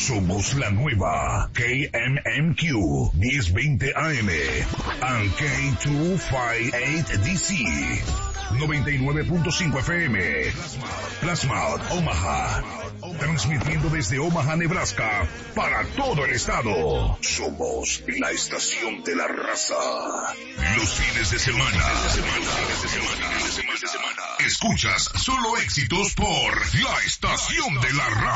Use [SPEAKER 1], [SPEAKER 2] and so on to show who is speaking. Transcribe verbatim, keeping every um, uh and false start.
[SPEAKER 1] Somos la nueva K M M Q diez veinte A M and K doscientos cincuenta y ocho D C noventa y nueve punto cinco F M. Plasma Omaha. Transmitiendo desde Omaha, Nebraska, para todo el estado. Somos la estación de la raza. Los fines de semana. Escuchas solo éxitos por la estación de la raza.